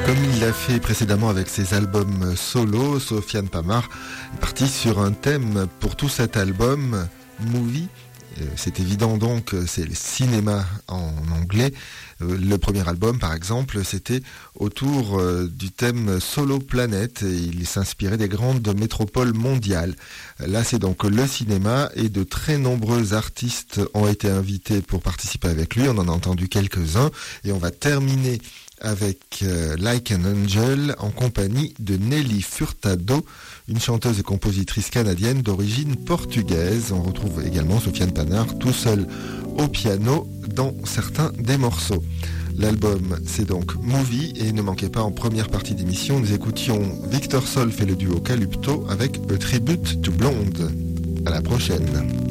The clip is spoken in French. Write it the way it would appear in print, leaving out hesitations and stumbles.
Comme il l'a fait précédemment avec ses albums solo, Sofiane Pamart est parti sur un thème pour tout cet album, Movie. C'est évident donc, c'est le cinéma en anglais. Le premier album, par exemple, c'était autour du thème Solo Planet. Et il s'inspirait des grandes métropoles mondiales. Là, c'est donc le cinéma et de très nombreux artistes ont été invités pour participer avec lui. On en a entendu quelques-uns et on va terminer avec Like an Angel en compagnie de Nelly Furtado, une chanteuse et compositrice canadienne d'origine portugaise. On retrouve également Sofiane Pamart tout seul au piano dans certains des morceaux. L'album, c'est donc Movie, et ne manquez pas, en première partie d'émission, nous écoutions Victor Solf et le duo Calupto avec A Tribute to Blonde. À la prochaine.